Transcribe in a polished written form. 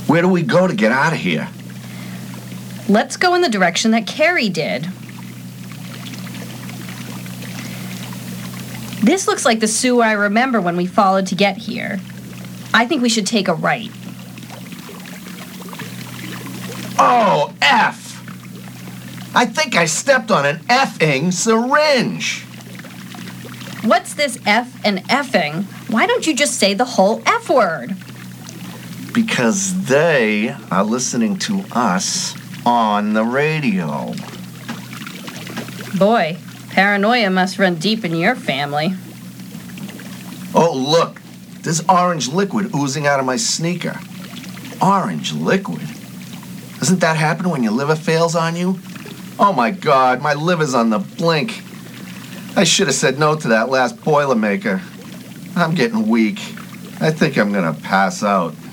Where do we go to get out of here? Let's go in the direction that Carrie did. This looks like the sewer I remember when we followed to get here. I think we should take a right. Oh, F! I think I stepped on an effing syringe. What's this F and effing? Why don't you just say the whole F word? Because they are listening to us on the radio. Boy, paranoia must run deep in your family. Oh, look. There's orange liquid oozing out of my sneaker. Orange liquid? Doesn't that happen when your liver fails on you? Oh my God, my liver's on the blink. I should have said no to that last Boilermaker. I'm getting weak. I think I'm gonna pass out.